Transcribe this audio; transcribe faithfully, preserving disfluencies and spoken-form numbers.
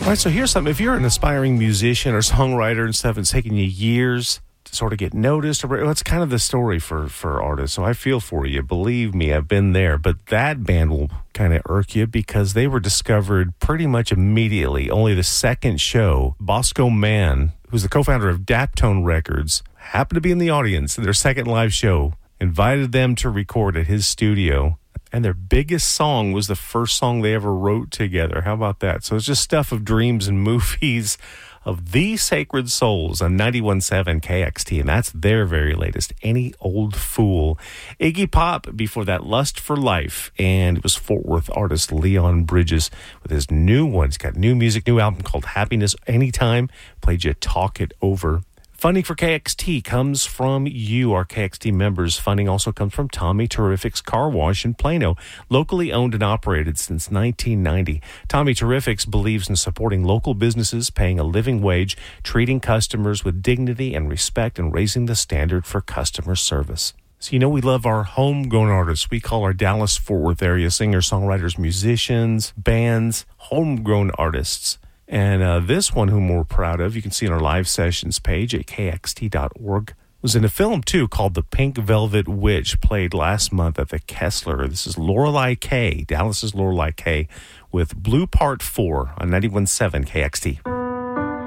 All right, so here's something. If you're an aspiring musician or songwriter and stuff, it's taking you years to sort of get noticed, or well, it's kind of the story for, for artists. So I feel for you. Believe me, I've been there. But that band will kind of irk you because they were discovered pretty much immediately. Only the second show, Bosco Mann, who's the co-founder of Daptone Records, happened to be in the audience in their second live show, invited them to record at his studio. And their biggest song was the first song they ever wrote together. How about that? So it's just stuff of dreams and movies of The Sacred Souls on ninety-one point seven K X T. And that's their very latest, Any Old Fool. Iggy Pop, before that, Lust for Life. And it was Fort Worth artist Leon Bridges with his new one. He's got new music, new album called Happiness Anytime. Played you Talk It Over. Funding for K X T comes from you, our K X T members. Funding also comes from Tommy Terrific's Car Wash in Plano, locally owned and operated since nineteen ninety. Tommy Terrific's believes in supporting local businesses, paying a living wage, treating customers with dignity and respect, and raising the standard for customer service. So, you know, we love our homegrown artists. We call our Dallas-Fort Worth area singers, songwriters, musicians, bands, homegrown artists. And uh, this one, whom we're proud of, you can see on our live sessions page at K X T dot org, was in a film, too, called The Pink Velvet Witch, played last month at the Kessler. This is Lorelei K, Dallas's Lorelei K, with Blue Part four on ninety-one point seven K X T.